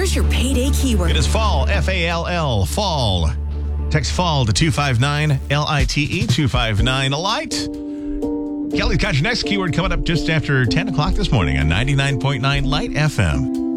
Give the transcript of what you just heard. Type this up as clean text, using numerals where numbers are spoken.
Here's your payday keyword. It is fall, F-A-L-L, fall. Text fall to 259 LITE 259 light. Kelly's got your next keyword coming up just after 10 o'clock this morning on 99.9 Light FM.